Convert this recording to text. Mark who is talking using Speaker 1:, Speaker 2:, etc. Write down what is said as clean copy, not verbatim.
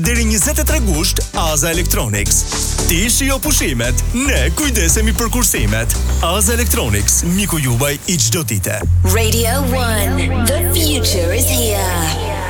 Speaker 1: Deri 23 gusht, Aza Electronics. Ti shijo pushimet, ne kujdesemi për kursimet. Aza Electronics, miku juaj I çdo dite.
Speaker 2: Radio 1, the future is here.